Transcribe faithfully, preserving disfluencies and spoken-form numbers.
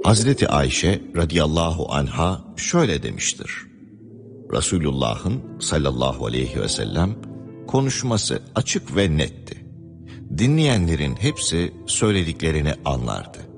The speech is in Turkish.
Hazreti Ayşe radıyallahu anha şöyle demiştir. Resulullah'ın sallallahu aleyhi ve sellem konuşması açık ve netti. Dinleyenlerin hepsi söylediklerini anlardı.